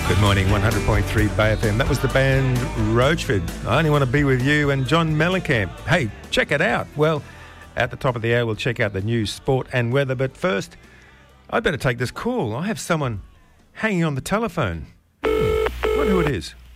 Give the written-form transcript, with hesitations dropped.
Good morning, 100.3 Bay FM. That was the band Roachford. I Only Want to Be With You, and John Mellencamp. Hey, check it out. Well, at the top of the hour, we'll check out the news, sport and weather. But first, I'd better take this call. I have someone hanging on the telephone. I wonder who it is.